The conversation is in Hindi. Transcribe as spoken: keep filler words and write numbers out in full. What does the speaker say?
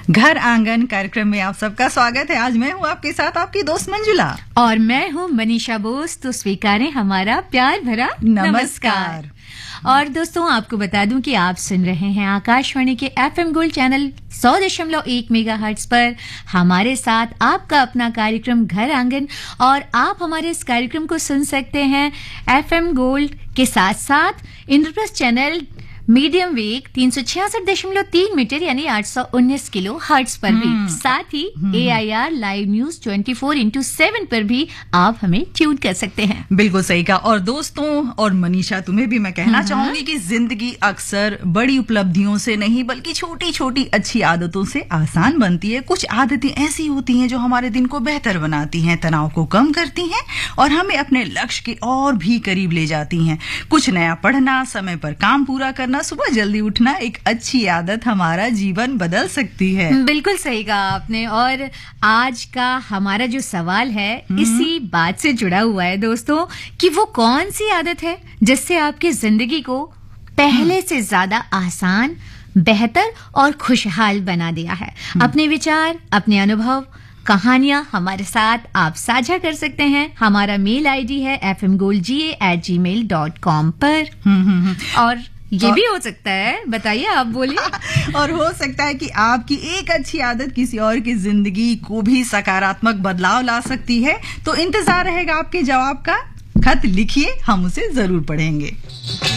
घर आंगन कार्यक्रम में आप सबका स्वागत है। आज मैं हूँ आपके साथ आपकी दोस्त मंजुला और मैं हूँ मनीषा बोस। तो स्वीकारें हमारा प्यार भरा नमस्कार, नमस्कार। और दोस्तों आपको बता दूं कि आप सुन रहे हैं आकाशवाणी के एफएम गोल्ड चैनल सौ दशमलव एक मेगाहर्ट्ज पर हमारे साथ आपका अपना कार्यक्रम घर आंगन। और आप हमारे इस कार्यक्रम को सुन सकते हैं एफएम गोल्ड के साथ साथ इंद्रप्रस्थ चैनल मीडियम वेग तीन सौ छियासठ दशमलव तीन मीटर यानी आठ सौ उन्नीस किलो हर्ट्ज पर भी। साथ ही ए आई आर लाइव न्यूज चौबीस इंटू सेवन पर भी आप हमें ट्यून कर सकते हैं। बिल्कुल सही कहा। और दोस्तों और मनीषा तुम्हें भी मैं कहना चाहूंगी कि जिंदगी अक्सर बड़ी उपलब्धियों से नहीं बल्कि छोटी छोटी अच्छी आदतों से आसान बनती है। कुछ आदतें ऐसी होती हैं जो हमारे दिन को बेहतर बनाती हैं, तनाव को कम करती हैं और हमें अपने लक्ष्य के और भी करीब ले जाती हैं। कुछ नया पढ़ना, समय पर काम पूरा करना, सुबह जल्दी उठना, एक अच्छी आदत हमारा जीवन बदल सकती है। बिल्कुल सही कहा आपने। और आज का हमारा जो सवाल है इसी बात से जुड़ा हुआ है दोस्तों कि वो कौन सी आदत है जिससे आपकी जिंदगी को पहले से ज्यादा आसान, बेहतर और खुशहाल बना दिया है। अपने विचार, अपने अनुभव, कहानियां हमारे साथ आप साझा कर सकते हैं। हमारा मेल आईडी है एफ एम गोल्ड जी ए एट जी मेल डॉट कॉम पर। और ये भी हो सकता है, बताइए, आप बोलिए। और हो सकता है कि आपकी एक अच्छी आदत किसी और की जिंदगी को भी सकारात्मक बदलाव ला सकती है। तो इंतजार रहेगा आपके जवाब का। खत लिखिए, हम उसे जरूर पढ़ेंगे।